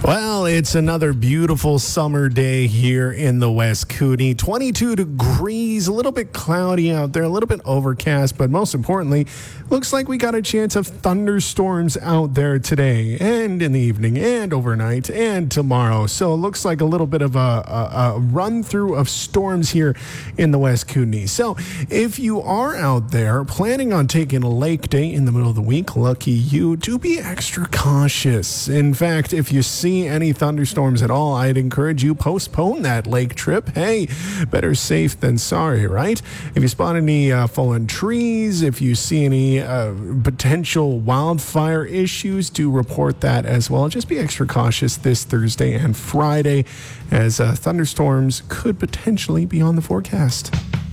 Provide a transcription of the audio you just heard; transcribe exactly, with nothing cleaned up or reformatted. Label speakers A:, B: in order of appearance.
A: Well, it's another beautiful summer day here in the West Kootenay. twenty-two degrees, a little bit cloudy out there, a little bit overcast, but most importantly, looks like we got a chance of thunderstorms out there today and in the evening and overnight and tomorrow. So it looks like a little bit of a, a, a run through of storms here in the West Kootenay. So if you are out there planning on taking a lake day in the middle of the week, lucky you, do be extra cautious. In fact, if you see any thunderstorms at all, I'd encourage you postpone that lake trip. Hey, better safe than sorry, right? If you spot any uh, fallen trees, if you see any uh, potential wildfire issues, do report that as well. Just be extra cautious this Thursday and Friday, as uh, thunderstorms could potentially be on the forecast.